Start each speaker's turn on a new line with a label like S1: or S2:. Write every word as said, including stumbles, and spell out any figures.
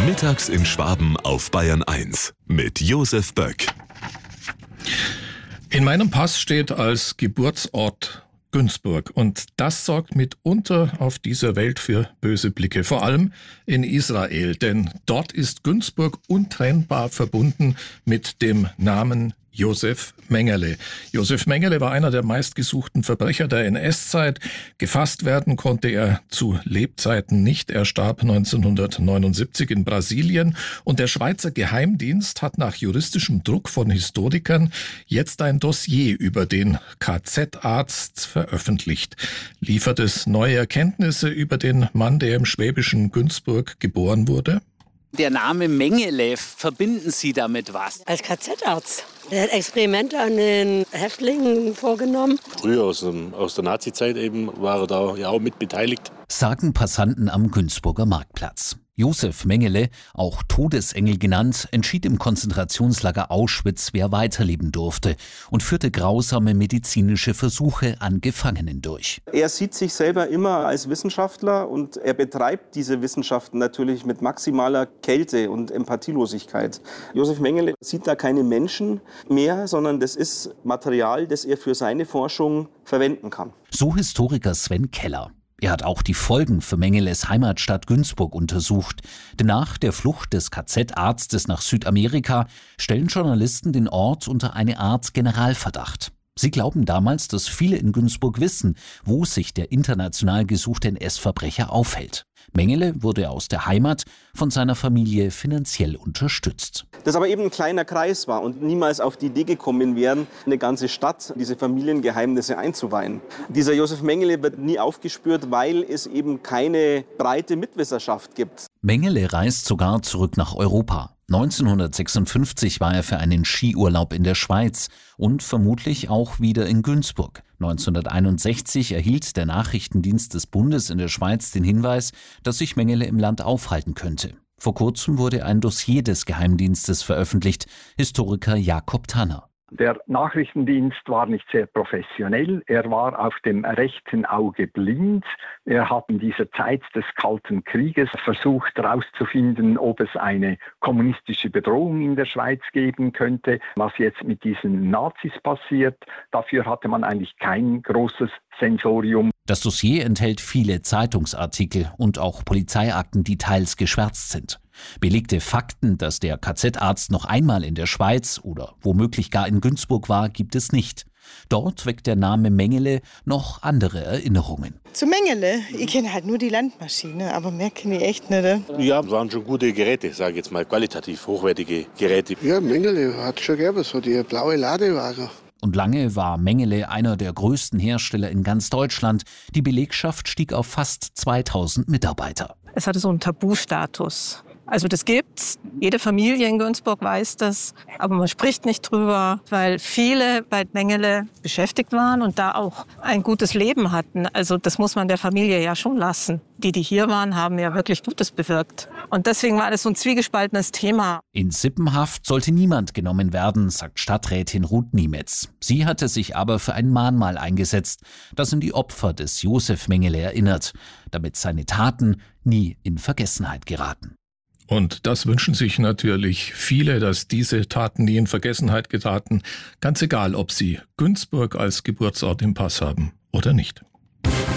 S1: Mittags in Schwaben auf Bayern eins mit Josef Böck.
S2: In meinem Pass steht als Geburtsort Günzburg und das sorgt mitunter auf dieser Welt für böse Blicke, vor allem in Israel, denn dort ist Günzburg untrennbar verbunden mit dem Namen Josef Mengele. Josef Mengele war einer der meistgesuchten Verbrecher der N S-Zeit. Gefasst werden konnte er zu Lebzeiten nicht. Er starb neunzehnhundertneunundsiebzig in Brasilien und der Schweizer Geheimdienst hat nach juristischem Druck von Historikern jetzt ein Dossier über den K Z-Arzt veröffentlicht. Liefert es neue Erkenntnisse über den Mann, der im schwäbischen Günzburg geboren wurde?
S3: Der Name Mengele, verbinden Sie damit was?
S4: Als K Z-Arzt. Der hat Experimente an den Häftlingen vorgenommen.
S5: Früher aus, dem, aus der Nazi-Zeit eben war er da ja auch mit beteiligt.
S6: Sagen Passanten am Günzburger Marktplatz. Josef Mengele, auch Todesengel genannt, entschied im Konzentrationslager Auschwitz, wer weiterleben durfte und führte grausame medizinische Versuche an Gefangenen durch.
S7: Er sieht sich selber immer als Wissenschaftler und er betreibt diese Wissenschaften natürlich mit maximaler Kälte und Empathielosigkeit. Josef Mengele sieht da keine Menschen mehr, sondern das ist Material, das er für seine Forschung verwenden kann.
S6: So Historiker Sven Keller. Er hat auch die Folgen für Mengeles Heimatstadt Günzburg untersucht. Denn nach der Flucht des K Z-Arztes nach Südamerika stellen Journalisten den Ort unter eine Art Generalverdacht. Sie glauben damals, dass viele in Günzburg wissen, wo sich der international gesuchte N S-Verbrecher aufhält. Mengele wurde aus der Heimat von seiner Familie finanziell unterstützt.
S7: Das aber eben ein kleiner Kreis war und niemals auf die Idee gekommen wären, eine ganze Stadt diese Familiengeheimnisse einzuweihen. Dieser Josef Mengele wird nie aufgespürt, weil es eben keine breite Mitwisserschaft gibt.
S6: Mengele reist sogar zurück nach Europa. neunzehnhundertsechsundfünfzig war er für einen Skiurlaub in der Schweiz und vermutlich auch wieder in Günzburg. neunzehnhunderteinundsechzig erhielt der Nachrichtendienst des Bundes in der Schweiz den Hinweis, dass sich Mengele im Land aufhalten könnte. Vor kurzem wurde ein Dossier des Geheimdienstes veröffentlicht, Historiker Jakob Tanner.
S8: Der Nachrichtendienst war nicht sehr professionell, er war auf dem rechten Auge blind. Er hat in dieser Zeit des Kalten Krieges versucht herauszufinden, ob es eine kommunistische Bedrohung in der Schweiz geben könnte, was jetzt mit diesen Nazis passiert. Dafür hatte man eigentlich kein großes Sensorium.
S6: Das Dossier enthält viele Zeitungsartikel und auch Polizeiakten, die teils geschwärzt sind. Belegte Fakten, dass der K Z-Arzt noch einmal in der Schweiz oder womöglich gar in Günzburg war, gibt es nicht. Dort weckt der Name Mengele noch andere Erinnerungen.
S9: Zu Mengele? Ich kenne halt nur die Landmaschine, aber mehr kenne ich echt nicht.
S5: Ja, waren schon gute Geräte, sage ich jetzt mal, qualitativ hochwertige Geräte.
S10: Ja, Mengele hat schon gegeben, so die blaue Ladewagen.
S6: Und lange war Mengele einer der größten Hersteller in ganz Deutschland. Die Belegschaft stieg auf fast zweitausend Mitarbeiter.
S11: Es hatte so einen Tabustatus. Also das gibt's. Jede Familie in Günzburg weiß das. Aber man spricht nicht drüber, weil viele bei Mengele beschäftigt waren und da auch ein gutes Leben hatten. Also das muss man der Familie ja schon lassen. Die, die hier waren, haben ja wirklich Gutes bewirkt. Und deswegen war das so ein zwiegespaltenes Thema.
S6: In Sippenhaft sollte niemand genommen werden, sagt Stadträtin Ruth Niemetz. Sie hatte sich aber für ein Mahnmal eingesetzt, das an die Opfer des Josef Mengele erinnert, damit seine Taten nie in Vergessenheit geraten.
S2: Und das wünschen sich natürlich viele, dass diese Taten nie in Vergessenheit geraten, ganz egal, ob sie Günzburg als Geburtsort im Pass haben oder nicht.